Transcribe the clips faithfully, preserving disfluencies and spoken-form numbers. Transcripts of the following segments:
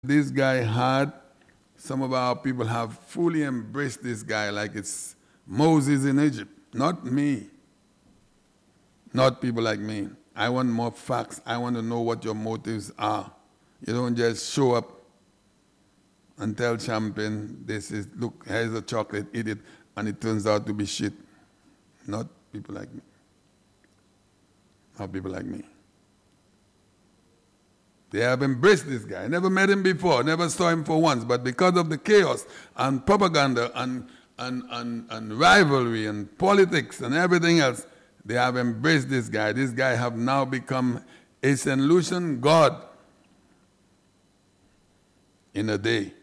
this guy had, some of our people have fully embraced this guy like it's Moses in Egypt. Not me. Not people like me. I want more facts. I want to know what your motives are. You don't just show up and tell Champion, this is, look, here's a chocolate, eat it, and it turns out to be shit. Not people like me. Not people like me. They have embraced this guy. Never met him before, never saw him for once, but because of the chaos and propaganda and, and, and, and rivalry and politics and everything else, they have embraced this guy. This guy have now become a Saint Lucian god in a day.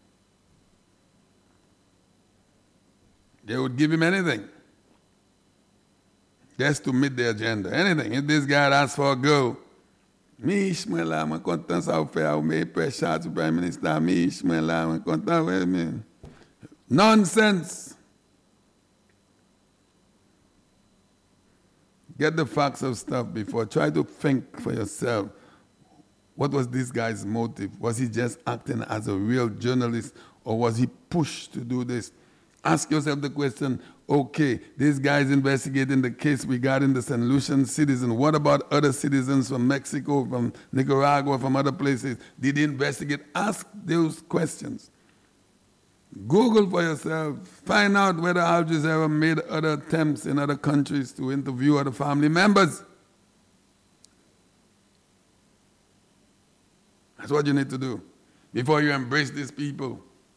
They would give him anything just to meet their agenda. Anything. If this guy asks for a girl, me Ishmael, I'm content how fair me pressure to Prime Minister, me Ishmael, I'm content with me. Nonsense. Get the facts of stuff before. Try to think for yourself. What was this guy's motive? Was he just acting as a real journalist, or was he pushed to do this? Ask yourself the question, okay, this guy is investigating the case regarding the Saint Lucian citizen. What about other citizens from Mexico, from Nicaragua, from other places? Did he investigate? Ask those questions. Google for yourself. Find out whether Al Jazeera made other attempts in other countries to interview other family members. That's what you need to do before you embrace these people.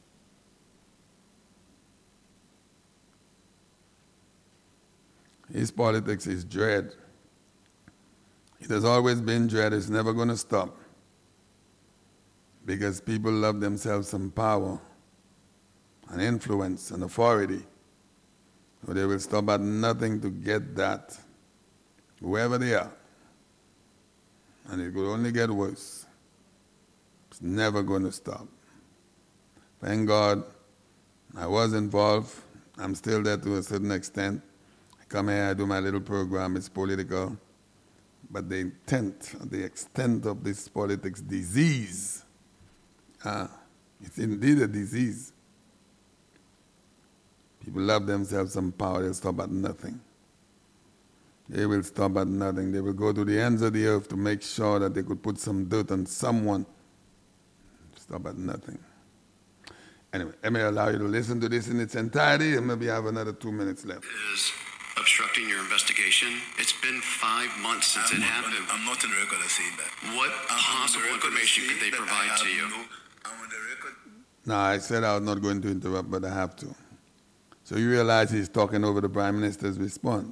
His politics is dread. It has always been dread. It's never going to stop. Because people love themselves some power and influence and authority. So they will stop at nothing to get that, whoever they are. And it will only get worse. It's never going to stop. Thank God I was involved. I'm still there to a certain extent. Come here, I do my little program, it's political. But the intent, the extent of this politics disease, ah, it's indeed a disease. People love themselves some power, they'll stop at nothing. They will stop at nothing. They will go to the ends of the earth to make sure that they could put some dirt on someone. Stop at nothing. Anyway, let me allow you to listen to this in its entirety, and maybe I have another two minutes left. Is obstructing your investigation. It's been five months since I'm it not, happened. I'm not on the record of saying that. What I'm possible on the record information of could they saying that provide I to have you? No, I'm on the record. No, I said I was not going to interrupt, but I have to. So you realize he's talking over the Prime Minister's response.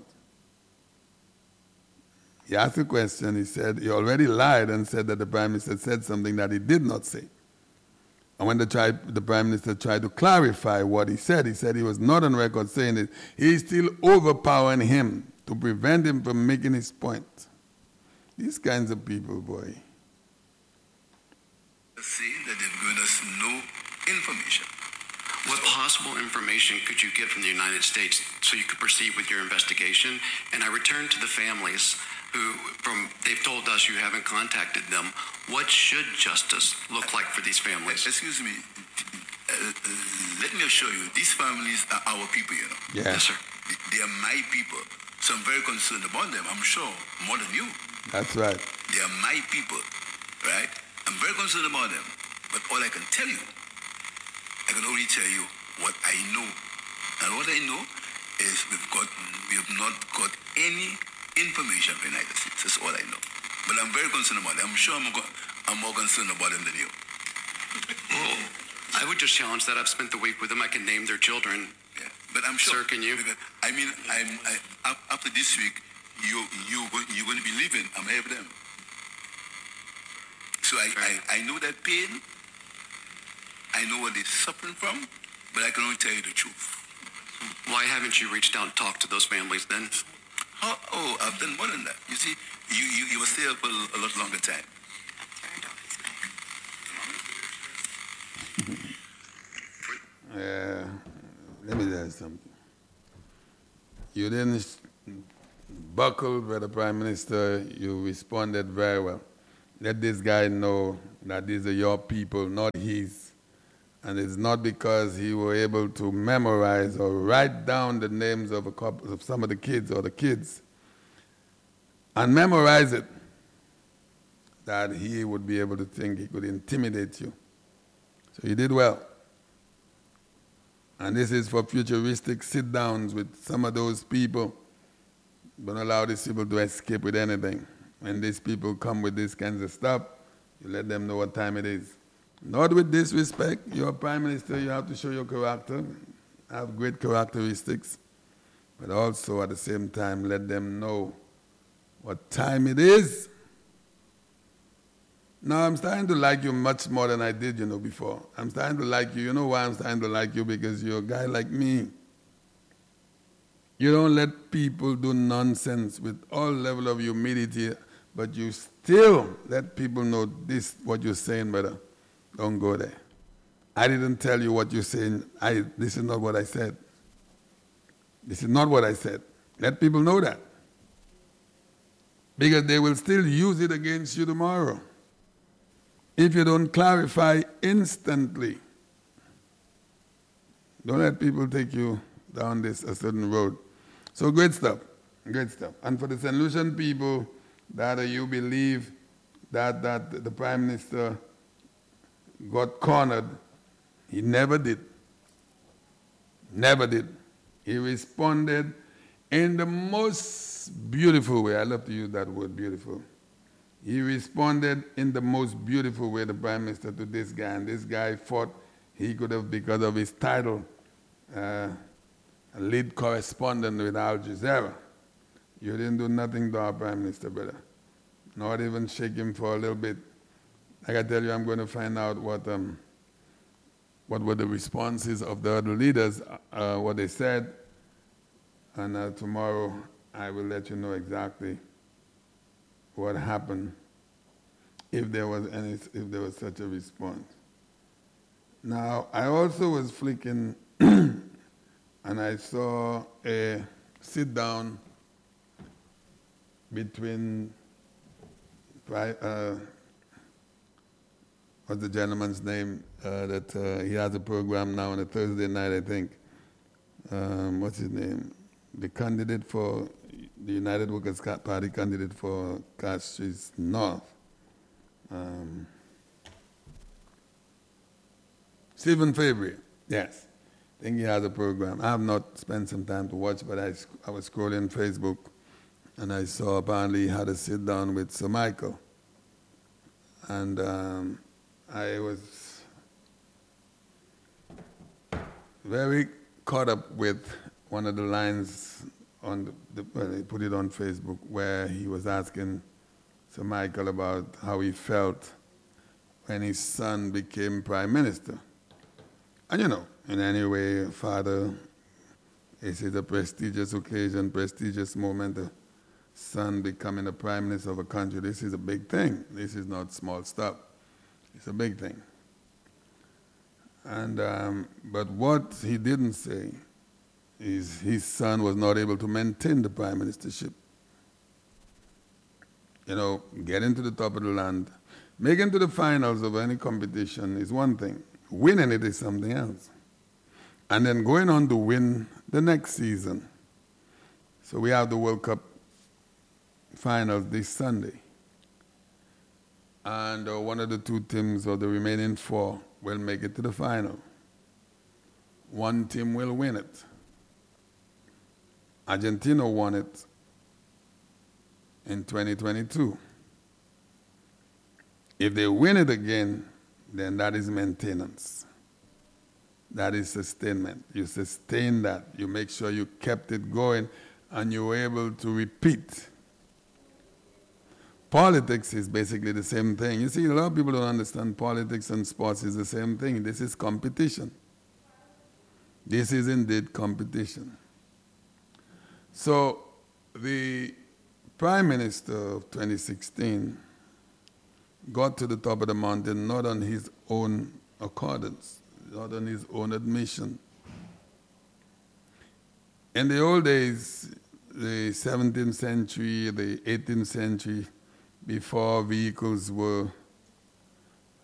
He asked a question, he said, he already lied and said that the Prime Minister said something that he did not say. And when the, tried, the Prime Minister tried to clarify what he said, he said he was not on record saying it. He's still overpowering him to prevent him from making his point. These kinds of people, boy. Say that they've given us no information. What possible information could you get from the United States so you could proceed with your investigation? And I return to the families who, from they've told us you haven't contacted them. What should justice look like for these families? Excuse me. Uh, uh, let me assure you, these families are our people, you know. Yeah. Yes, sir. They, they are my people. So I'm very concerned about them, I'm sure, more than you. That's right. They are my people, right? I'm very concerned about them. But all I can tell you, I can only tell you what I know. And what I know is we've got, we have not got any information from the United States. That's all I know. But I'm very concerned about them. I'm sure I'm, go- I'm more concerned about them than you. Well, I would just challenge that. I've spent the week with them. I can name their children. Yeah. But I'm sure. Sir, can you? Because, I mean, I'm, I, af- after this week, you, you, go- you're going to be leaving. I'm here with them. So I, I, I know that pain. I know what they're suffering from, but I can only tell you the truth. Why haven't you reached out and talked to those families then? Oh, oh, I've done more than that. You see, you, you, you were stay up for a lot longer time. Yeah. Let me tell you something. You didn't buckle, Brother Prime Minister. You responded very well. Let this guy know that these are your people, not his. And it's not because he were able to memorize or write down the names of, a couple, of some of the kids or the kids and memorize it that he would be able to think he could intimidate you. So you did well. And this is for futuristic sit-downs with some of those people. Don't allow these people to escape with anything. When these people come with these kinds of stuff, you let them know what time it is. Not with disrespect. You're a prime minister, you have to show your character, have great characteristics, but also at the same time let them know what time it is. Now I'm starting to like you much more than I did, you know, before. I'm starting to like you. You know why I'm starting to like you? Because you're a guy like me. You don't let people do nonsense with all level of humility, but you still let people know this, what you're saying, brother. Don't go there. I didn't tell you what you're saying. I, this is not what I said. This is not what I said. Let people know that. Because they will still use it against you tomorrow. If you don't clarify instantly, don't let people take you down this a certain road. So great stuff, great stuff. And for the Saint Lucian people, that you believe that, that the Prime Minister got cornered, he never did. Never did. He responded in the most beautiful way. I love to use that word, beautiful. He responded in the most beautiful way, the Prime Minister, to this guy. And this guy thought he could have, because of his title, uh, a lead correspondent with Al Jazeera. You didn't do nothing to our Prime Minister, brother. Not even shake him for a little bit. Like I tell you, I'm going to find out what um, what were the responses of the other leaders, uh, what they said, and uh, tomorrow I will let you know exactly what happened, if there was any, if there was such a response. Now, I also was flicking, and I saw a sit-down between, uh, what's the gentleman's name, uh, that uh, he has a program now on a Thursday night, I think. Um, what's his name? The candidate for, the United Workers' Party candidate for Castries North. Um, Stephen Fabry, yes. I think he has a program. I have not spent some time to watch, but I, I was scrolling Facebook, and I saw apparently he had a sit-down with Sir Michael. And um, I was very caught up with one of the lines on the, the well, he put it on Facebook, where he was asking Sir Michael about how he felt when his son became prime minister. And you know, in any way, father, this is a prestigious occasion, prestigious moment, a son becoming the prime minister of a country. This is a big thing. This is not small stuff. It's a big thing. And um, but what he didn't say is his son was not able to maintain the prime ministership. You know, getting to the top of the land, making to the finals of any competition is one thing. Winning it is something else. And then going on to win the next season. So we have the World Cup finals this Sunday. And uh, one of the two teams of the remaining four will make it to the final. One team will win it. Argentina won it in twenty twenty-two. If they win it again, then that is maintenance. That is sustainment. You sustain that. You make sure you kept it going and you were able to repeat. Politics is basically the same thing. You see, a lot of people don't understand politics and sports is the same thing. This is competition. This is indeed competition. So the Prime Minister of twenty sixteen got to the top of the mountain not on his own accordance, not on his own admission. In the old days, the seventeenth century, the eighteenth century, before vehicles were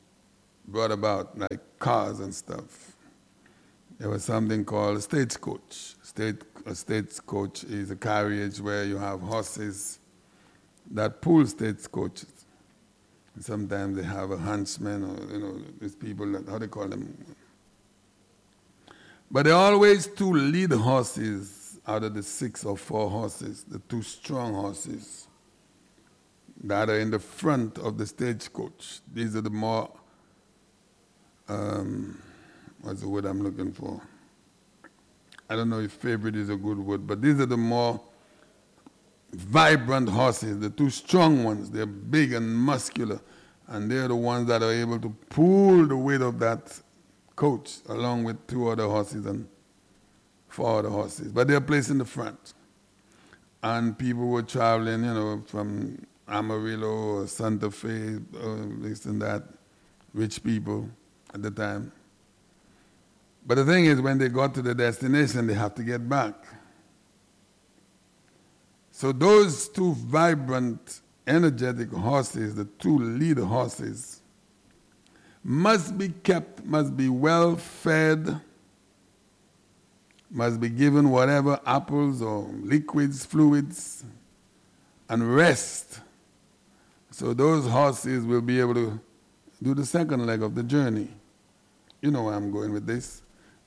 brought about, like cars and stuff, there was something called a stagecoach. State, a stagecoach is a carriage where you have horses that pull stagecoaches. Sometimes they have a huntsman, or, you know, these people, that, how they call them. But there are always two lead horses out of the six or four horses, the two strong horses that are in the front of the stagecoach. These are the more, um, what's the word I'm looking for? I don't know if favorite is a good word, but these are the more vibrant horses, the two strong ones. They're big and muscular, and they're the ones that are able to pull the weight of that coach along with two other horses and four other horses. But they're placed in the front. And people were traveling, you know, from Amarillo or Santa Fe, or this and that, rich people at the time. But the thing is, when they got to the destination, they have to get back. So those two vibrant, energetic horses, the two lead horses, must be kept, must be well fed, must be given whatever apples or liquids, fluids, and rest. So those horses will be able to do the second leg of the journey. You know where I'm going with this.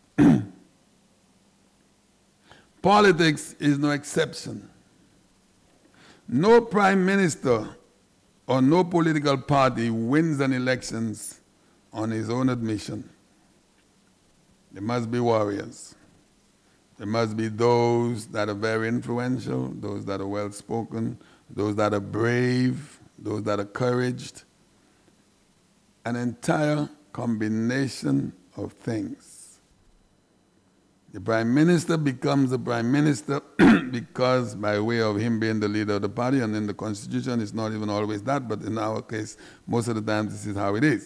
Politics is no exception. No prime minister or no political party wins an elections on his own admission. There must be warriors. There must be those that are very influential, those that are well-spoken, those that are brave, those that are couraged. An entire combination of things. The prime minister becomes the prime minister because by way of him being the leader of the party, and in the constitution it's not even always that, but in our case, most of the time this is how it is.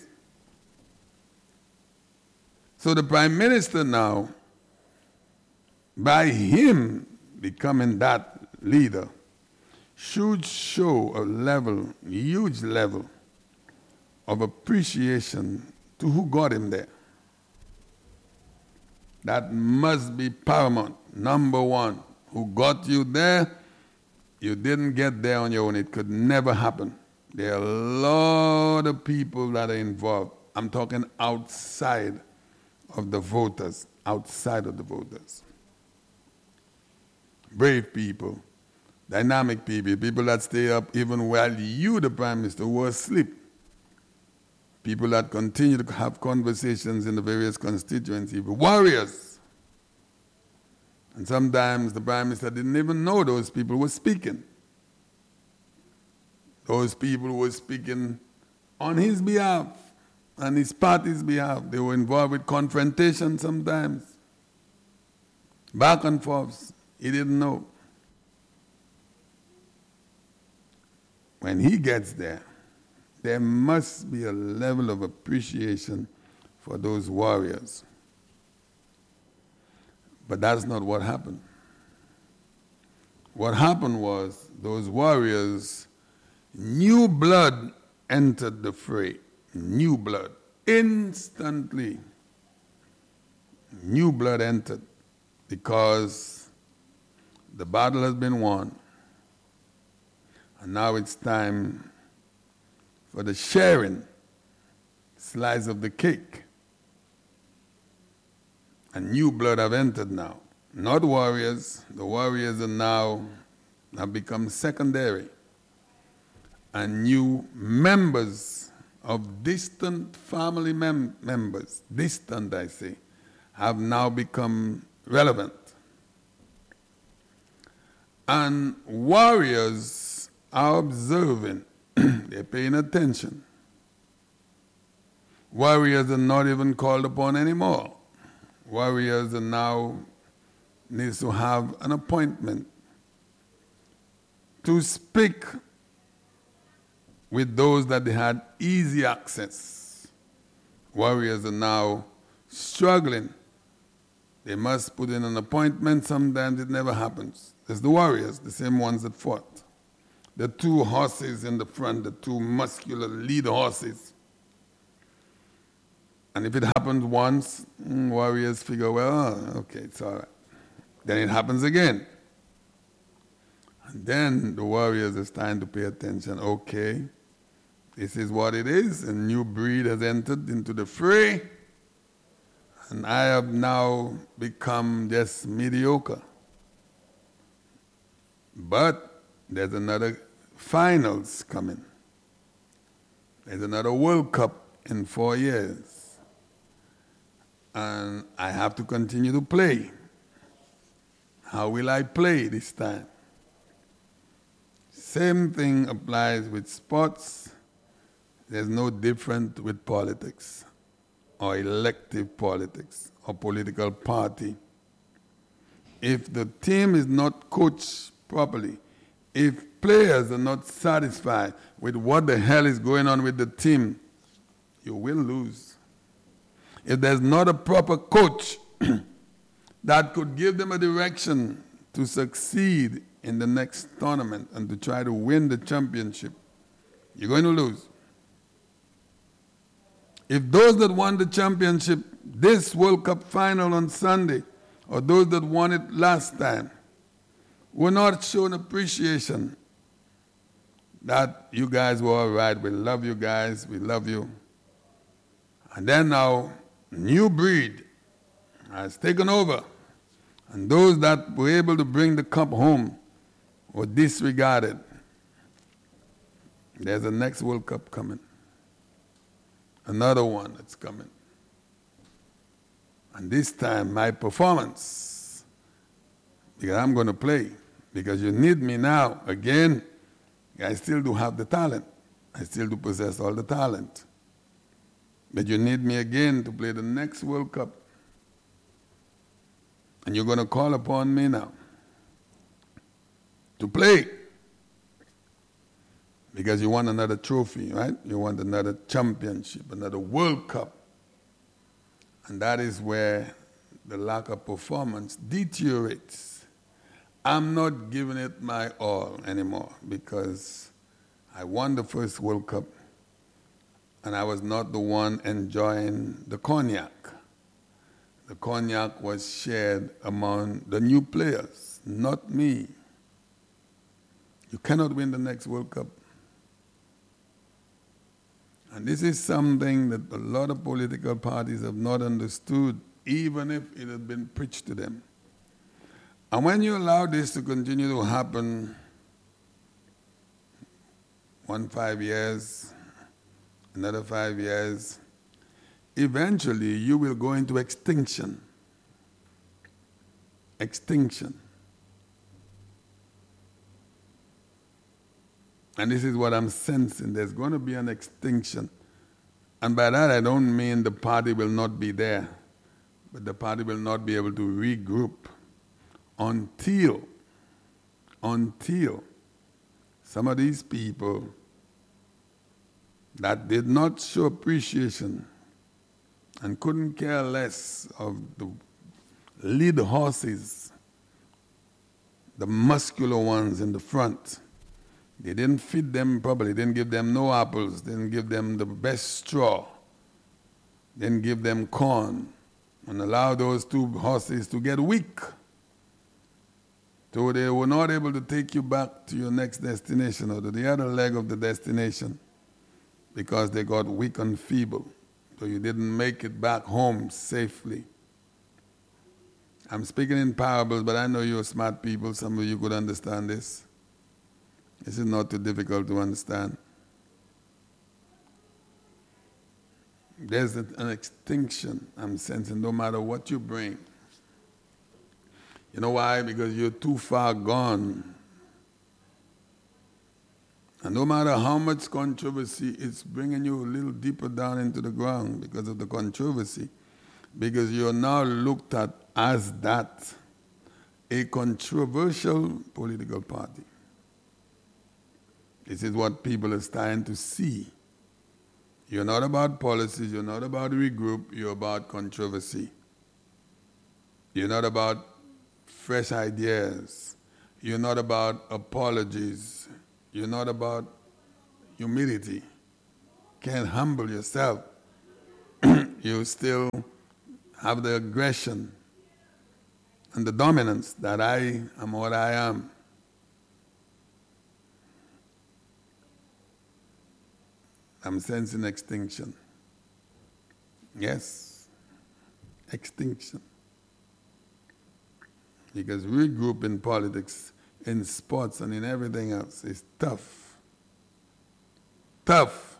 So the prime minister now, by him becoming that leader, should show a level, a huge level of appreciation to who got him there. That must be paramount. Number one, who got you there, you didn't get there on your own. It could never happen. There are a lot of people that are involved. I'm talking outside of the voters, outside of the voters. Brave people, dynamic people, people that stay up even while you, the prime minister, were asleep. People that continue to have conversations in the various constituencies, warriors. And sometimes the prime minister didn't even know those people were speaking. Those people were speaking on his behalf, on his party's behalf. They were involved with confrontation sometimes, back and forth. He didn't know. When he gets there, there must be a level of appreciation for those warriors. But that's not what happened. What happened was those warriors, new blood entered the fray. New blood. Instantly, new blood entered because the battle has been won. And now it's time for the sharing slice of the cake. And new blood have entered now. Not warriors. The warriors are now have become secondary. And new members of distant family mem- members, distant I say, have now become relevant. And warriors are observing. They're paying attention. Warriors are not even called upon anymore. Warriors are now needs to have an appointment to speak with those that they had easy access. Warriors are now struggling. They must put in an appointment. Sometimes it never happens. There's the warriors, the same ones that fought. The two horses in the front, the two muscular lead horses. And if it happens once, mm, Warriors figure, well, okay, it's all right. Then it happens again. And then the Warriors are starting to pay attention. Okay, this is what it is. A new breed has entered into the fray. And I have now become just mediocre. But there's another finals coming. There's another World Cup in four years. And I have to continue to play. How will I play this time? Same thing applies with sports. There's no different with politics or elective politics or political party. If the team is not coached properly, if players are not satisfied with what the hell is going on with the team, you will lose. If there's not a proper coach that could give them a direction to succeed in the next tournament and to try to win the championship, you're going to lose. If those that won the championship, this World Cup final on Sunday, or those that won it last time, were not shown appreciation that you guys were all right, we love you guys, we love you. And then now, new breed has taken over. And those that were able to bring the cup home were disregarded. There's a next World Cup coming. Another one that's coming. And this time, my performance, because I'm going to play, because you need me now. Again, I still do have the talent. I still do possess all the talent. But you need me again to play the next World Cup. And you're going to call upon me now to play. Because you want another trophy, right? You want another championship, another World Cup. And that is where the lack of performance deteriorates. I'm not giving it my all anymore because I won the first World Cup and I was not the one enjoying the cognac. The cognac was shared among the new players, not me. You cannot win the next World Cup. And this is something that a lot of political parties have not understood, even if it had been preached to them. And when you allow this to continue to happen, one five years, another five years, eventually you will go into extinction. Extinction. And this is what I'm sensing. There's going to be an extinction. And by that I don't mean the party will not be there, but the party will not be able to regroup until, until some of these people that did not show appreciation and couldn't care less of the lead horses, the muscular ones in the front, they didn't feed them properly, didn't give them no apples, didn't give them the best straw, didn't give them corn, and allow those two horses to get weak. So they were not able to take you back to your next destination or to the other leg of the destination because they got weak and feeble. So you didn't make it back home safely. I'm speaking in parables, but I know you're smart people. Some of you could understand this. This is not too difficult to understand. There's an extinction I'm sensing no matter what you bring. You know why? Because you're too far gone. And no matter how much controversy, it's bringing you a little deeper down into the ground because of the controversy. Because you're now looked at as that, a controversial political party. This is what people are starting to see. You're not about policies, you're not about regroup, you're about controversy. You're not about fresh ideas. You're not about apologies. You're not about humility. Can't humble yourself you still have the aggression and the dominance that I am what I am. I'm sensing extinction. Yes, extinction. Because regroup in politics, in sports, and in everything else is tough. Tough.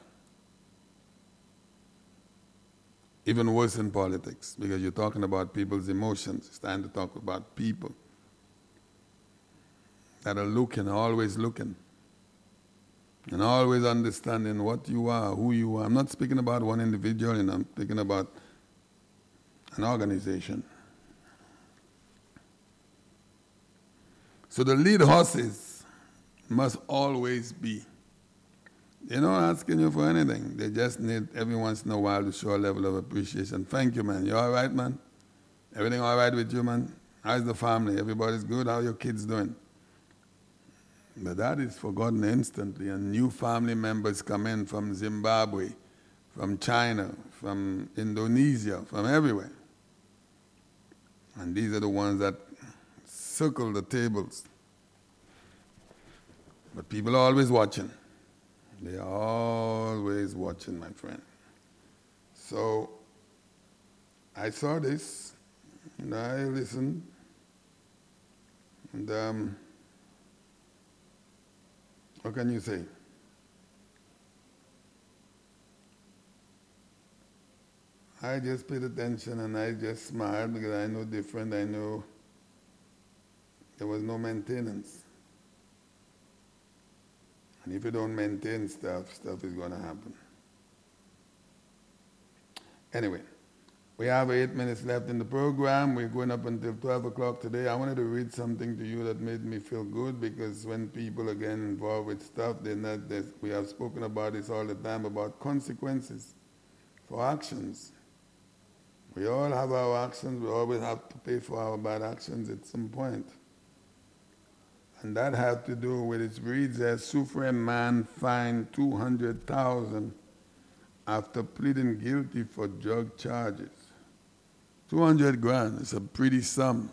Even worse in politics, because you're talking about people's emotions. It's time to talk about people that are looking, always looking, and always understanding what you are, who you are. I'm not speaking about one individual, and I'm speaking about an organization. So the lead horses must always be. They're not asking you for anything. They just need every once in a while to show a level of appreciation. Thank you, man. You all right, man? Everything all right with you, man? How's the family? Everybody's good? How are your kids doing? But that is forgotten instantly, and new family members come in from Zimbabwe, from China, from Indonesia, from everywhere. And these are the ones that circle the tables. But people are always watching. They are always watching, my friend. So I saw this, and I listened, and um, what can you say? I just paid attention and I just smiled because I know different. I know there was no maintenance. And if you don't maintain stuff, stuff is going to happen. Anyway, we have eight minutes left in the program. We're going up until twelve o'clock today. I wanted to read something to you that made me feel good, because when people are getting involved with stuff, they're not, we have spoken about this all the time, about consequences for actions. We all have our actions. We always have to pay for our bad actions at some point. And that had to do with, it reads as, Suffering man fined two hundred thousand after pleading guilty for drug charges. two hundred grand, it's a pretty sum.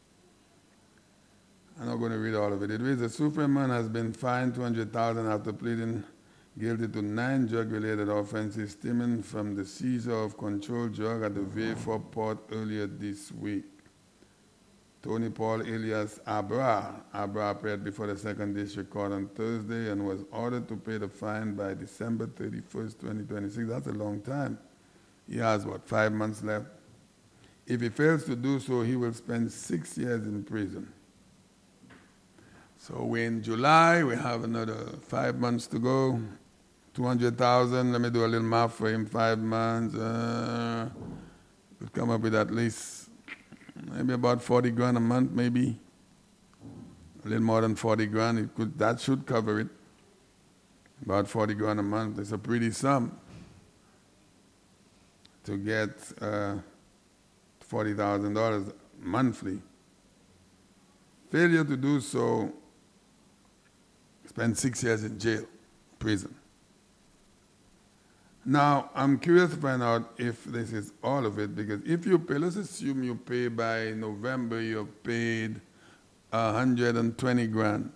I'm not going to read all of it. It reads, a Suffering man has been fined two hundred thousand after pleading guilty to nine drug-related offenses stemming from the seizure of controlled drug at the Vieux-Fort port earlier this week. Tony Paul Elias Abra. Abra appeared before the second district court on Thursday and was ordered to pay the fine by December thirty-first, twenty twenty-six. That's a long time. He has, what, five months left? If he fails to do so, he will spend six years in prison. So we're in July. We have another five months to go. two hundred thousand. Let me do a little math for him. Five months. Uh, we'll come up with at least maybe about forty grand a month, maybe. A little more than forty grand. It could, that should cover it. About forty grand a month. It's a pretty sum to get uh, forty thousand dollars monthly. Failure to do so, spend six years in jail, prison. Now, I'm curious to find out if this is all of it, because if you pay, let's assume you pay by November, you've paid one hundred twenty grand.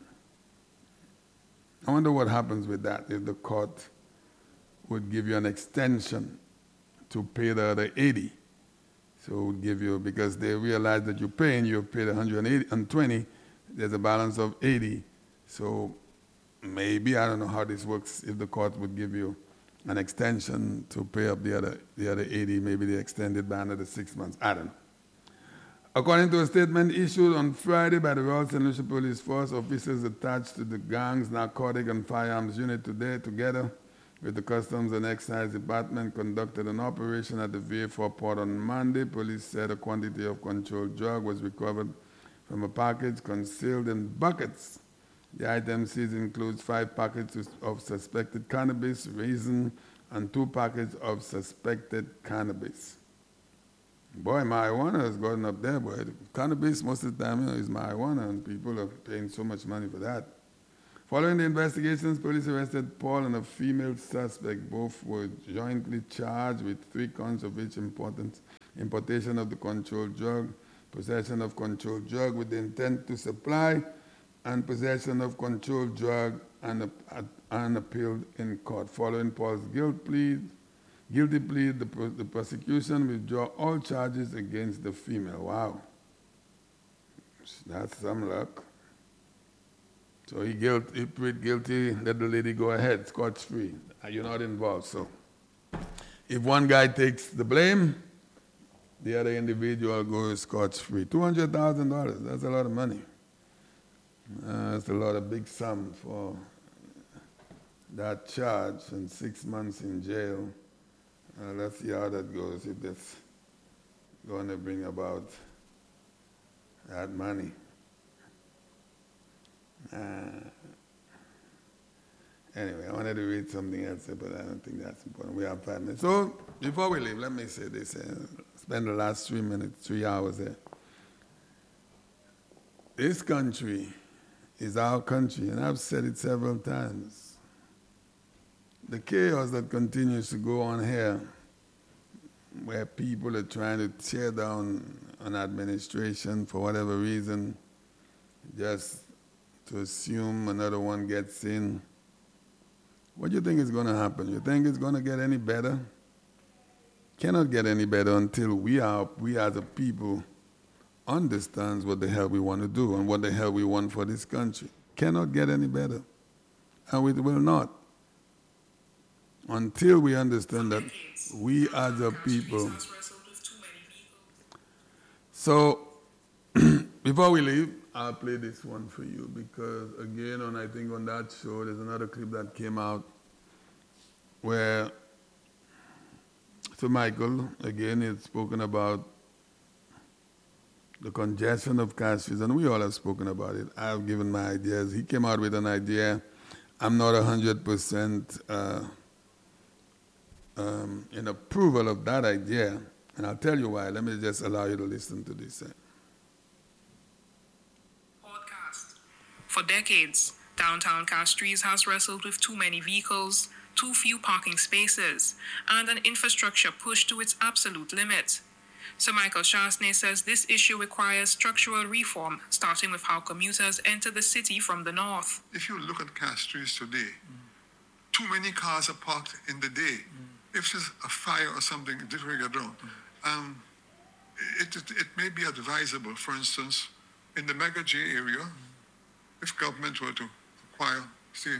I wonder what happens with that if the court would give you an extension to pay the other eighty. So it would give you, because they realize that you're paying, you've paid one hundred twenty, there's a balance of eighty. So maybe, I don't know how this works, if the court would give you an extension to pay up the other the other eighty, maybe they extended by another six months. I don't know. According to a statement issued on Friday by the Royal Saint Lucia Police Force, officers attached to the gang's narcotic and firearms unit today, together with the Customs and Excise Department, conducted an operation at the Vieux-Fort port on Monday. Police said a quantity of controlled drug was recovered from a package concealed in buckets. The item seized includes five packets of suspected cannabis, resin, and two packets of suspected cannabis. Boy, marijuana has gotten up there, boy. Cannabis, most of the time, you know, is marijuana, and people are paying so much money for that. Following the investigations, police arrested Paul and a female suspect. Both were jointly charged with three counts of each important importation of the controlled drug, possession of controlled drug with the intent to supply, and possession of controlled drug and unappealed in court. Following Paul's guilt plea, guilty plea, the, the prosecution withdrew all charges against the female. Wow. That's some luck. So he, guilt, he plead guilty, let the lady go ahead, scotch-free. You're not involved. So if one guy takes the blame, the other individual goes scotch-free. two hundred thousand dollars, that's a lot of money. Uh, that's a lot of big sum for that charge and six months in jail. Uh, let's see how that goes, if that's going to bring about that money. Uh, anyway, I wanted to read something else, but I don't think that's important. We have five minutes. So before we leave, let me say this. Uh, spend the last three minutes, three hours there. This country is our country, and I've said it several times. The chaos that continues to go on here, where people are trying to tear down an administration for whatever reason, just to assume another one gets in. What do you think is going to happen? You think it's going to get any better? Cannot get any better until we are, we as a people understands what the hell we want to do and what the hell we want for this country. Cannot get any better. And it will not. Until we understand that we as a people. So, before we leave, I'll play this one for you because, again, on I think on that show, there's another clip that came out where Sir Michael, again, had spoken about the congestion of Castries, and we all have spoken about it. I've given my ideas. He came out with an idea. I'm not one hundred percent uh, um, in approval of that idea, and I'll tell you why. Let me just allow you to listen to this. For decades, downtown Castries has wrestled with too many vehicles, too few parking spaces, and an infrastructure pushed to its absolute limit. Sir Michael Chasney says this issue requires structural reform, starting with how commuters enter the city from the north. If you look at Castries today, mm. too many cars are parked in the day. Mm. If there's a fire or something, it didn't get down. Mm. Um, it, it, it may be advisable, for instance, in the Mega J area, mm. if government were to acquire, say,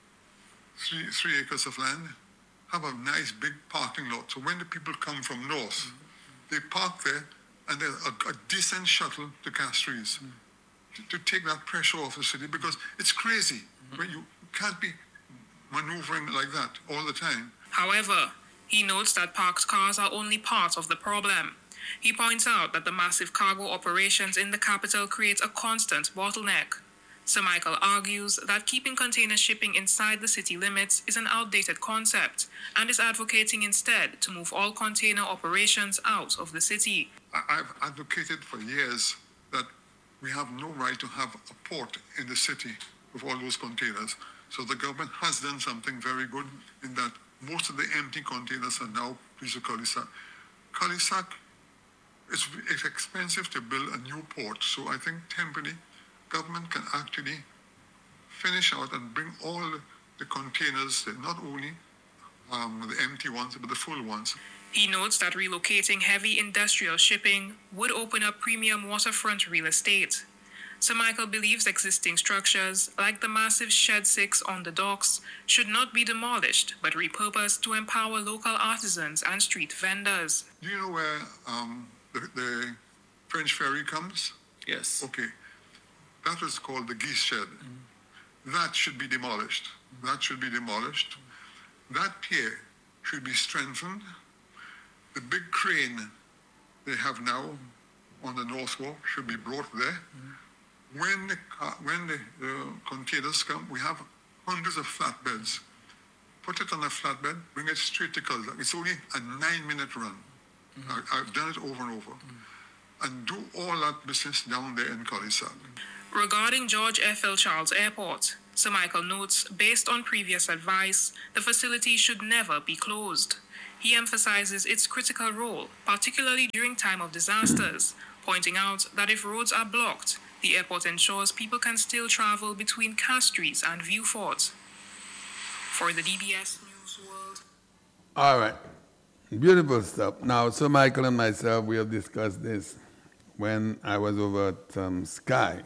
three, three acres of land, have a nice big parking lot. So when the people come from north, mm. they park there, and there's a, a decent shuttle to Castries mm. to, to take that pressure off the city, because it's crazy mm-hmm. when you can't be maneuvering like that all the time. However, he notes that parked cars are only part of the problem. He points out that the massive cargo operations in the capital create a constant bottleneck. Sir Michael argues that keeping container shipping inside the city limits is an outdated concept and is advocating instead to move all container operations out of the city. I've advocated for years that we have no right to have a port in the city with all those containers. So the government has done something very good in that most of the empty containers are now placed at Cul-de-sac. Cul-de-sac, it's, it's expensive to build a new port, so I think temporarily government can actually finish out and bring all the containers, not only um, the empty ones, but the full ones. He notes that relocating heavy industrial shipping would open up premium waterfront real estate. Sir Michael believes existing structures, like the massive Shed six on the docks, should not be demolished, but repurposed to empower local artisans and street vendors. Do you know where um, the, the French ferry comes? Yes. Okay. That is called the Geese Shed. Mm. That should be demolished. Mm. That should be demolished. Mm. That pier should be strengthened. The big crane they have now mm. on the North Wharf should be brought there. Mm. When the, car, when the uh, containers come, we have hundreds of flatbeds. Put it on a flatbed, bring it straight to Cul-de-sac. It's only a nine-minute run. Mm-hmm. I, I've done it over and over. Mm-hmm. And do all that business down there in Cul-de-sac. Regarding George F L Charles Airport, Sir Michael notes, based on previous advice, the facility should never be closed. He emphasizes its critical role, particularly during time of disasters, pointing out that if roads are blocked, the airport ensures people can still travel between Castries and Vieux Fort. For the D B S News World. All right. Beautiful stuff. Now, Sir Michael and myself, we have discussed this when I was over at um, Sky.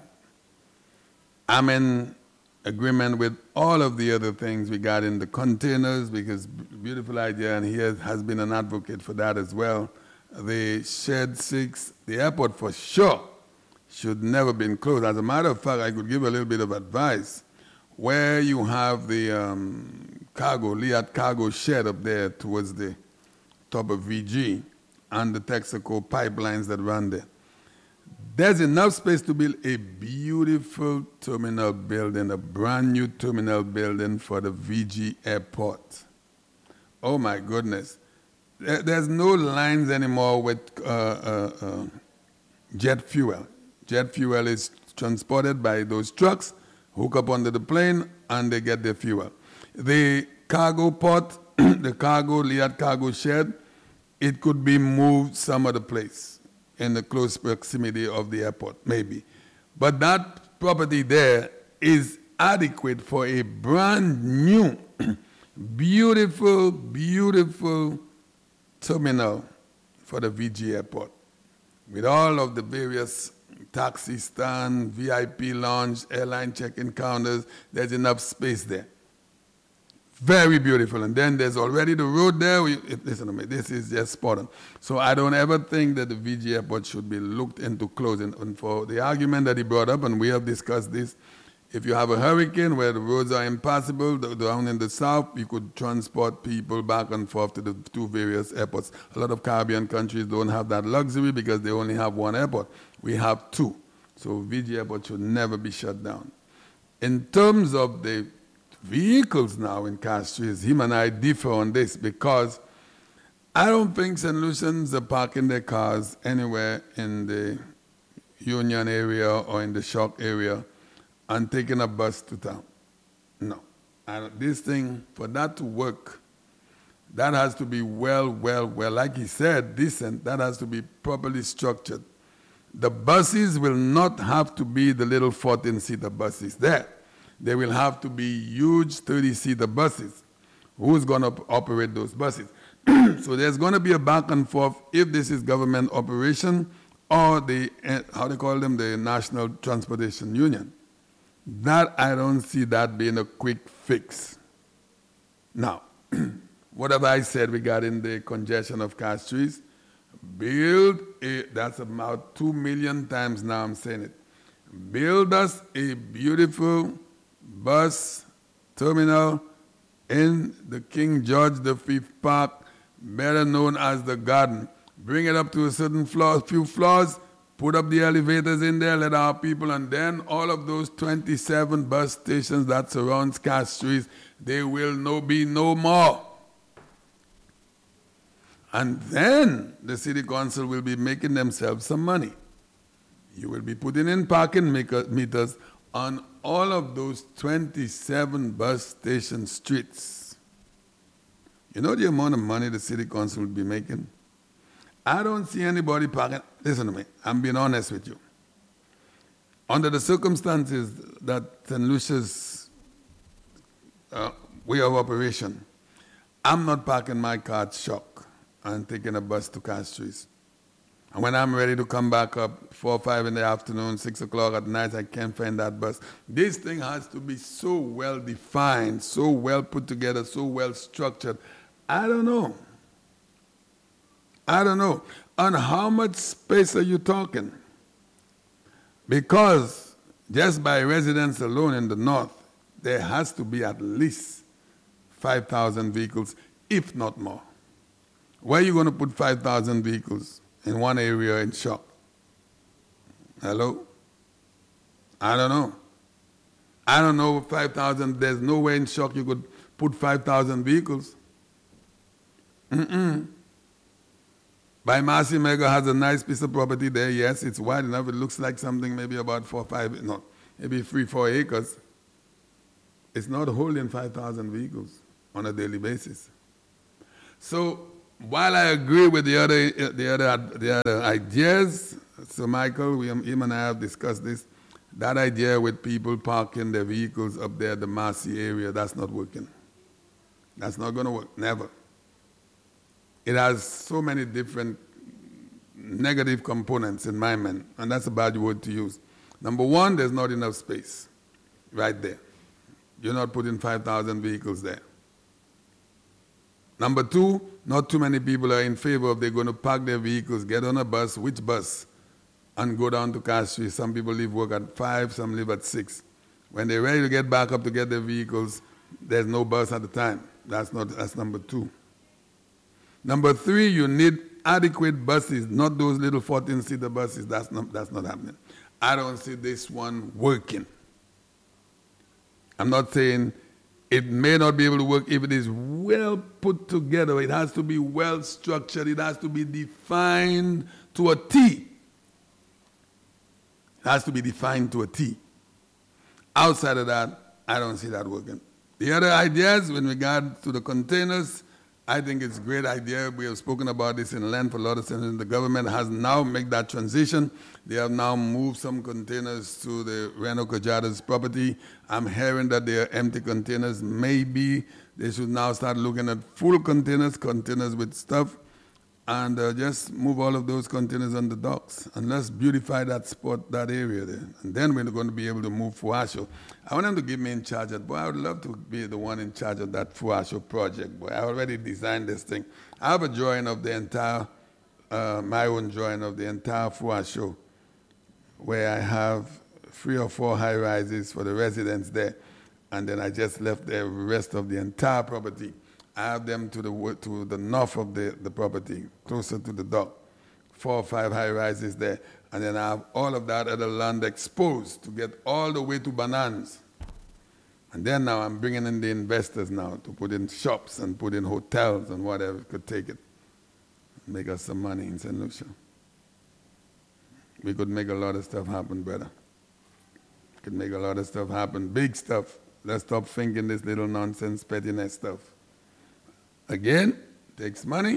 I'm in agreement with all of the other things regarding the containers, because beautiful idea, and he has, has been an advocate for that as well. The Shed six, the airport for sure should never been closed. As a matter of fact, I could give a little bit of advice. Where you have the um, cargo, Liat cargo shed up there towards the top of V G and the Texaco pipelines that run there, there's enough space to build a beautiful terminal building, a brand new terminal building for the V G airport. Oh my goodness. There's no lines anymore with uh, uh, uh, jet fuel. Jet fuel is transported by those trucks, hook up onto the plane, and they get their fuel. The cargo port, the cargo, Liat cargo shed, it could be moved some other place in the close proximity of the airport, maybe. But that property there is adequate for a brand new, beautiful, beautiful terminal for the V G airport, with all of the various taxi stand, V I P lounge, airline check-in counters. There's enough space there. Very beautiful. And then there's already the road there. We, listen to me, this is just spot on. So I don't ever think that the V G airport should be looked into closing. And for the argument that he brought up, and we have discussed this, if you have a hurricane where the roads are impassable down in the south, you could transport people back and forth to the two various airports. A lot of Caribbean countries don't have that luxury because they only have one airport. We have two. So V G airport should never be shut down. In terms of the vehicles now in Castries, him and I differ on this, because I don't think Saint Lucians are parking their cars anywhere in the Union area or in the Shock area and taking a bus to town. No. And this thing, for that to work, that has to be well, well, well, like he said, decent. That has to be properly structured. The buses will not have to be the little fourteen-seater buses there. They will have to be huge thirty-seater buses. Who's going to operate those buses? So there's going to be a back and forth if this is government operation or the, how they call them, the National Transportation Union. That, I don't see that being a quick fix. Now, what have I said regarding the congestion of Castries? Build a, that's about two million times now I'm saying it. Build us a beautiful bus terminal in the King George the Fifth Park, better known as the Garden. Bring it up to a certain floor, few floors, put up the elevators in there, let our people, and then all of those twenty-seven bus stations that surrounds Castries, they will no be no more. And then the city council will be making themselves some money. You will be putting in parking meters on all of those twenty-seven bus station streets. You know the amount of money the city council will be making? I don't see anybody parking. Listen to me, I'm being honest with you. Under the circumstances that Saint Lucia's uh, way of operation, I'm not parking my car at Shock and taking a bus to Castries. And when I'm ready to come back up, four or five in the afternoon, six o'clock at night, I can't find that bus. This thing has to be so well defined, so well put together, so well structured. I don't know. I don't know. On how much space are you talking? Because just by residents alone in the north, there has to be at least five thousand vehicles, if not more. Where are you going to put five thousand vehicles in one area in Shock? Hello? I don't know. I don't know five thousand. There's nowhere in Shock you could put five thousand vehicles. Mm-mm. By Marcy Mega has a nice piece of property there. Yes, it's wide enough. It looks like something maybe about four, five, no, maybe three, four acres. It's not holding five thousand vehicles on a daily basis. So while I agree with the other, the other, the other ideas, so Michael, we, him and I have discussed this, that idea with people parking their vehicles up there, the Marcy area, that's not working. That's not going to work, never. It has so many different negative components in my mind, and that's a bad word to use. Number one, there's not enough space right there. You're not putting five thousand vehicles there. Number two, not too many people are in favor of they're going to park their vehicles, get on a bus, which bus, and go down to Cass Street. Some people leave work at five, some leave at six. When they're ready to get back up to get their vehicles, there's no bus at the time. That's not. That's number two. Number three, you need adequate buses, not those little fourteen-seater buses. That's not, that's not happening. I don't see this one working. I'm not saying it may not be able to work if it is well put together. It has to be well structured. It has to be defined to a T. It has to be defined to a T. Outside of that, I don't see that working. The other ideas in regard to the containers, I think it's a great idea. We have spoken about this in length. A lot of senators. The government has now made that transition. They have now moved some containers to the Reno Kajada's property. I'm hearing that they are empty containers. Maybe they should now start looking at full containers, containers with stuff, and uh, just move all of those containers on the docks. And let's beautify that spot, that area there. And then we're going to be able to move Fuasho. I want them to give me in charge of, boy, I would love to be the one in charge of that Fuasho project, boy. I already designed this thing. I have a drawing of the entire, uh, my own drawing of the entire Fuasho, where I have three or four high rises for the residents there. And then I just left the rest of the entire property. I have them to the to the north of the, the property, closer to the dock. Four or five high rises there. And then I have all of that other land exposed to get all the way to Bananas. And then now I'm bringing in the investors now to put in shops and put in hotels and whatever could take it. Make us some money in Saint Lucia. We could make a lot of stuff happen, brother. Could make a lot of stuff happen, big stuff. Let's stop thinking this little nonsense, pettiness stuff. Again, takes money,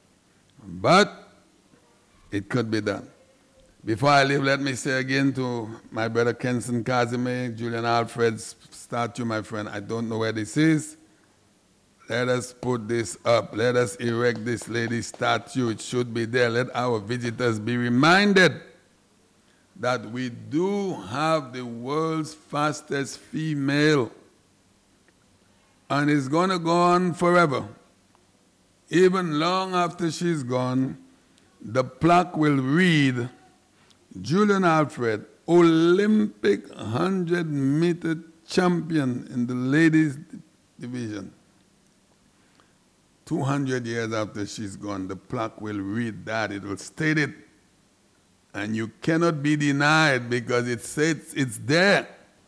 but it could be done. Before I leave, let me say again to my brother Kenson Kazime, Julian Alfred's statue, my friend, I don't know where this is. Let us put this up. Let us erect this lady's statue. It should be there. Let our visitors be reminded that we do have the world's fastest female, and it's going to go on forever. Even long after she's gone, the plaque will read, Julian Alfred, Olympic one hundred meter champion in the ladies division. two hundred years after she's gone, the plaque will read that. It will state it. And you cannot be denied because it says it's there.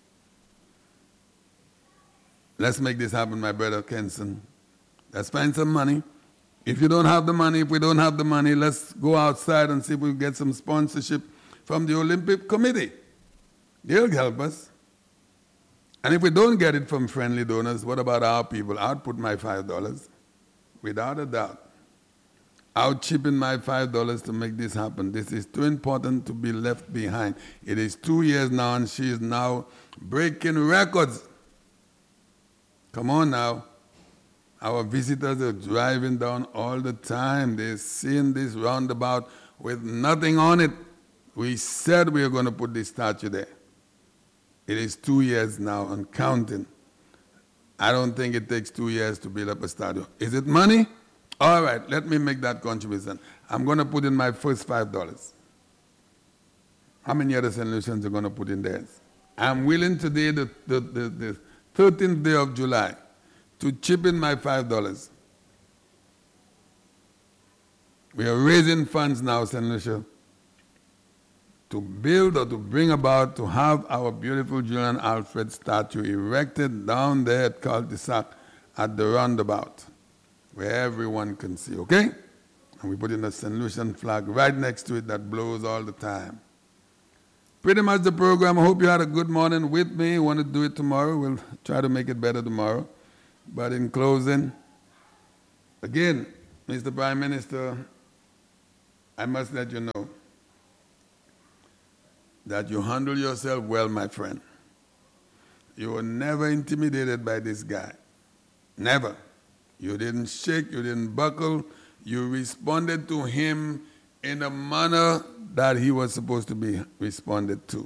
Let's make this happen, my brother Kenson. Let's find some money. If you don't have the money, if we don't have the money, let's go outside and see if we can get some sponsorship from the Olympic Committee. They'll help us. And if we don't get it from friendly donors, what about our people? I'd put my five dollars, without a doubt. I'll chip in my five dollars to make this happen. This is too important to be left behind. It is two years now, and she is now breaking records. Come on now. Our visitors are driving down all the time. They're seeing this roundabout with nothing on it. We said we were going to put this statue there. It is two years now and counting. I don't think it takes two years to build up a statue. Is it money? All right, let me make that contribution. I'm going to put in my first five dollars. How many other Saint Lucians are going to put in theirs? I'm willing today, the, the, the, the thirteenth day of July, to chip in my five dollars. We are raising funds now, Saint Lucia, to build or to bring about, to have our beautiful Julian Alfred statue erected down there at Cul-de-Sac at the roundabout, where everyone can see, okay? And we put in a Saint Lucian flag right next to it that blows all the time. pretty much the program. I hope you had a good morning with me. Want to do it tomorrow. We'll try to make it better tomorrow. But in closing, again, Mister Prime Minister, I must let you know that you handle yourself well, my friend. You were never intimidated by this guy. Never. You didn't shake, you didn't buckle. You responded to him in a manner that he was supposed to be responded to.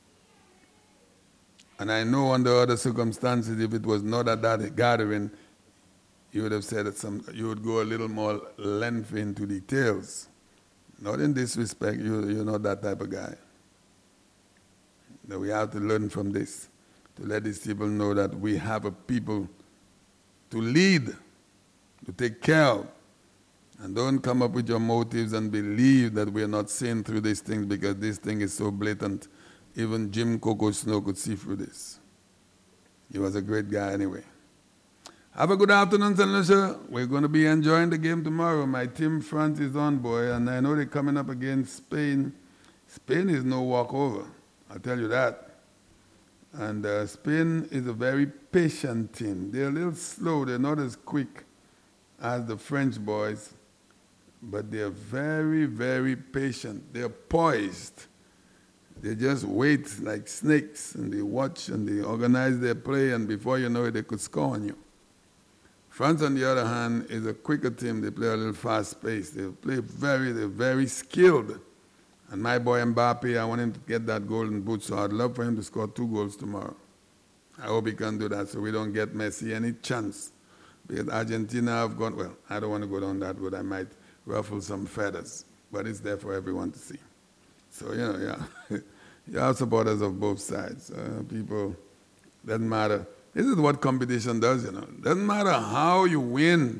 And I know under other circumstances, if it was not at that gathering, you would have said that some, you would go a little more lengthy into details. Not in disrespect, you, you're not that type of guy. That we have to learn from this, to let these people know that we have a people to lead, to take care of. And don't come up with your motives and believe that we are not seeing through these things because this thing is so blatant. Even Jim Coco Snow could see through this. He was a great guy anyway. Have a good afternoon, Saint Lucia. We're going to be enjoying the game tomorrow. My team front is on, boy, and I know they're coming up against Spain. Spain is no walkover. I'll tell you that. And uh, Spain is a very patient team. They're a little slow. They're not as quick as the French boys, but they're very, very patient. They're poised. They just wait like snakes, and they watch, and they organize their play, and before you know it, they could score on you. France, on the other hand, is a quicker team. They play a little fast-paced. They play very, they're very skilled. And my boy Mbappe, I want him to get that golden boot, so I'd love for him to score two goals tomorrow. I hope he can do that so we don't get Messi any chance. Because Argentina have gone, well, I don't want to go down that road. I might ruffle some feathers. But it's there for everyone to see. So, you know, yeah. You have supporters of both sides. Uh, people, doesn't matter. This is what competition does, you know. Doesn't matter how you win.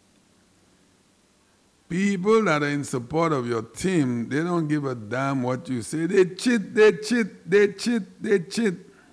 People that are in support of your team, they don't give a damn what you say. They cheat, they cheat, they cheat, they cheat.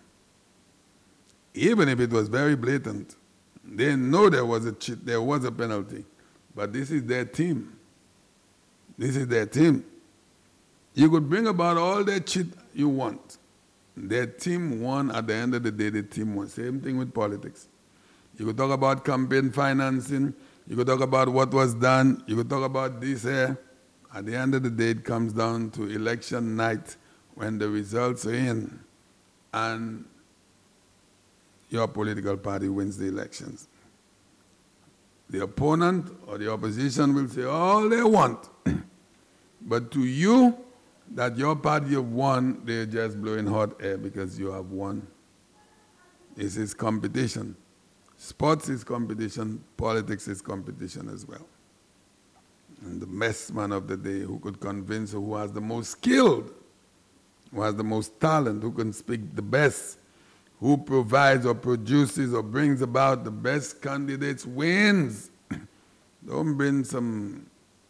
Even if it was very blatant. They know there was a cheat, there was a penalty. But this is their team. This is their team. You could bring about all the cheat you want. Their team won at the end of the day, the team won. Same thing with politics. You could talk about campaign financing. You could talk about what was done. You could talk about this here. At the end of the day, it comes down to election night when the results are in and your political party wins the elections. The opponent or the opposition will say all they want. But to you, that your party have won, they're just blowing hot air because you have won. This is competition. Sports is competition, politics is competition as well. And the best man of the day who could convince, who has the most skilled, who has the most talent, who can speak the best, who provides or produces or brings about the best candidates wins. Don't bring some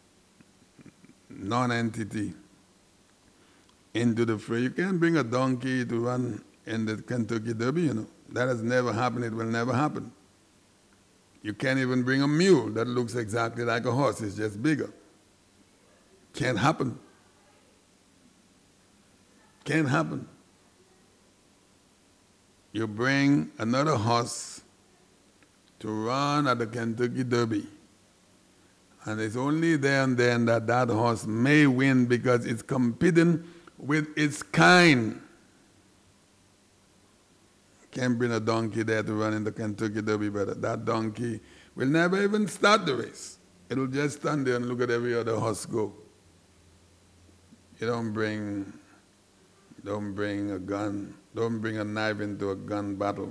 non-entity into the fray. You can't bring a donkey to run in the Kentucky Derby, you know. That has never happened. It will never happen. You can't even bring a mule that looks exactly like a horse. It's just bigger. Can't happen. Can't happen. You bring another horse to run at the Kentucky Derby, and it's only there and then that that horse may win because it's competing with its kind. Can't bring a donkey there to run in the Kentucky Derby, but that donkey will never even start the race. It'll just stand there and look at every other horse go. You don't bring, don't bring a gun, don't bring a knife into a gun battle.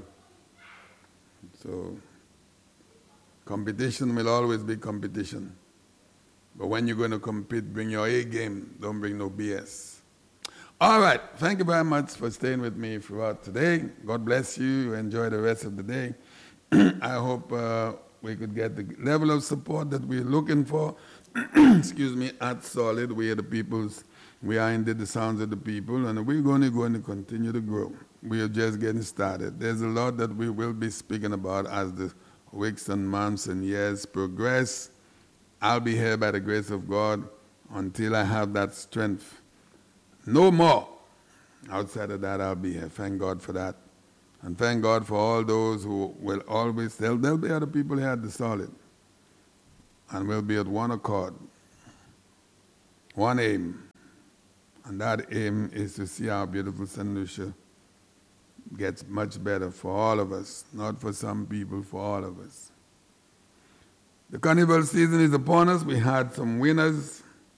So competition will always be competition. But when you're going to compete, bring your A game. Don't bring no B S. All right. Thank you very much for staying with me throughout today. God bless you. Enjoy the rest of the day. I hope uh, we could get the level of support that we're looking for. Excuse me, at Solid. We are the people's. We are indeed the sounds of the people, and we're going to, going to continue to grow. We are just getting started. There's a lot that we will be speaking about as the weeks and months and years progress. I'll be here by the grace of God until I have that strength. No more. Outside of that, I'll be here. Thank God for that. And thank God for all those who will always, there'll, there'll be other people here at the Solid. And we'll be at one accord, one aim. And that aim is to see our beautiful Saint Lucia gets much better for all of us, not for some people, for all of us. The carnival season is upon us. We had some winners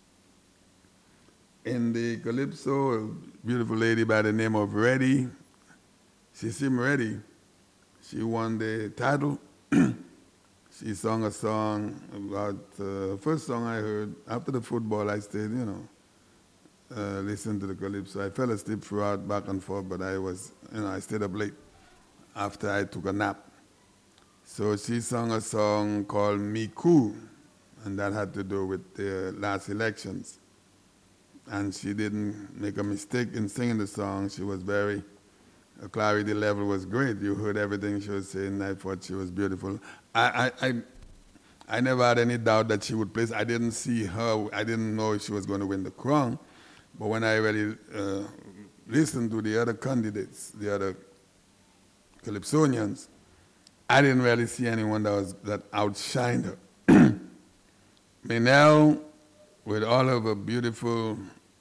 in the Calypso, a beautiful lady by the name of Reddy. She seemed ready. She won the title. She sung a song about, uh, first song I heard, after the football I stayed, you know, uh, listened to the Calypso. I fell asleep throughout, back and forth, but I was, you know, I stayed up late after I took a nap. So she sung a song called Miku, and that had to do with the last elections. And she didn't make a mistake in singing the song. She was very, her clarity level was great. You heard everything she was saying. I thought she was beautiful. I, I, I, I never had any doubt that she would place. I didn't see her. I didn't know if she was going to win the crown. But when I really uh, listened to the other candidates, the other Calypsonians, I didn't really see anyone that was that outshined her. Minelle, with all of her beautiful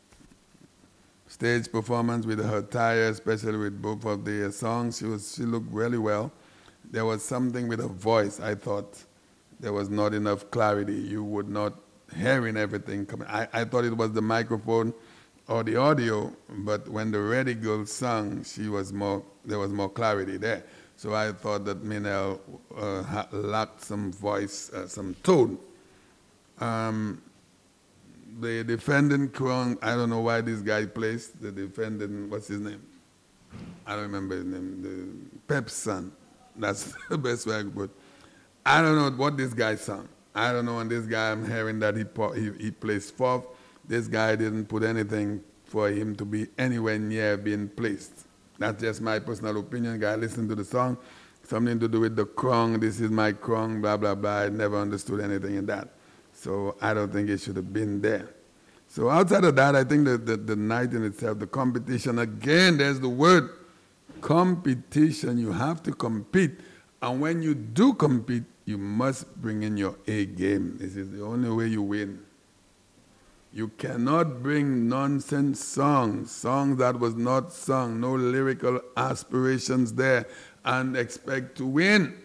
stage performance, with her attire, especially with both of the songs, she was she looked really well. There was something with her voice. I thought there was not enough clarity. You would not hearing everything coming. I, I thought it was the microphone or the audio, but when the Ready Girl sang, she was more. There was more clarity there. So I thought that Minelle uh, lacked some voice, uh, some tone. Um, the defendant crown, I don't know why this guy placed the defendant. What's his name? I don't remember his name. The Pep's son. That's the best way I could put it. I don't know what this guy sang. I don't know. And this guy, I'm hearing that he, he, he placed fourth. This guy didn't put anything for him to be anywhere near being placed. That's just my personal opinion. Guy, listen to the song. Something to do with the crown. This is my crown, blah, blah, blah. I never understood anything in that. So I don't think it should have been there. So outside of that, I think that the, the night in itself, the competition, again, there's the word competition. You have to compete. And when you do compete, you must bring in your A game. This is the only way you win. You cannot bring nonsense songs, songs that was not sung, no lyrical aspirations there, and expect to win.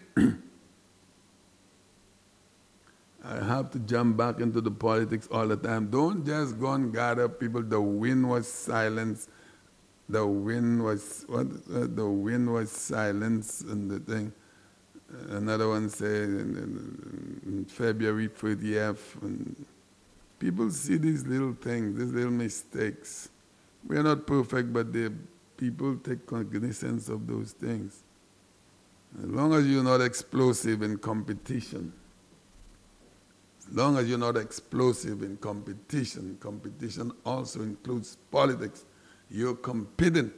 I have to jump back into the politics all the time. Don't just go and gather people. The wind was silence. The wind was, what? Uh, the wind was silence, and the thing. Another one said in, in, in February thirtieth. And people see these little things, these little mistakes. We are not perfect, but the people take cognizance of those things. As long as you're not explosive in competition, as long as you're not explosive in competition, competition also includes politics. You're competing.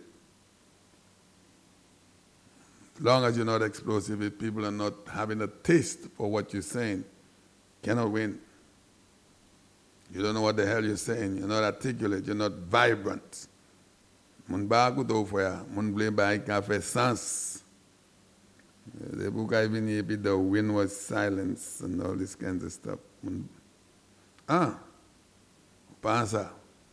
As long as you're not explosive, if people are not having a taste for what you're saying, cannot win. You don't know what the hell you're saying. You're not articulate. You're not vibrant. Mon ba kuto foya, mon ble ba cafe sans. The book I even here, the wind was silence and all this kinds of stuff. Ah, pansa.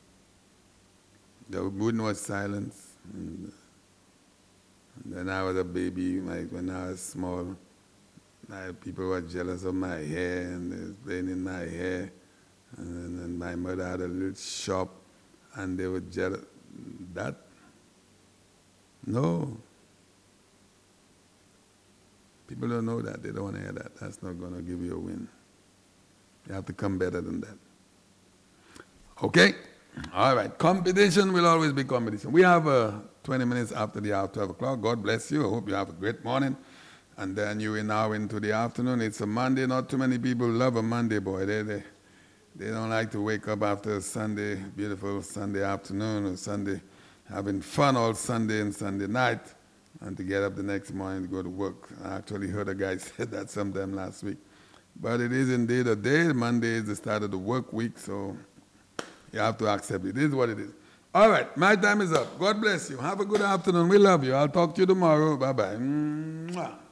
The wind was silence. And then I was a baby, like when I was small. My, people were jealous of my hair and they was playing in my hair. And then my mother had a little shop and they were jealous. That? No. People don't know that. They don't want to hear that. That's not going to give you a win. You have to come better than that. Okay? All right. Competition will always be competition. We have uh, twenty minutes after the hour, twelve o'clock. God bless you. I hope you have a great morning. And then you are now into the afternoon. It's a Monday. Not too many people love a Monday, boy. They, they, they don't like to wake up after a Sunday, beautiful Sunday afternoon or Sunday, having fun all Sunday and Sunday night, and to get up the next morning to go to work. I actually heard a guy say that sometime last week. But it is indeed a day. Monday is the start of the work week, so you have to accept it. It is what it is. All right, my time is up. God bless you. Have a good afternoon. We love you. I'll talk to you tomorrow. Bye-bye. Mwah.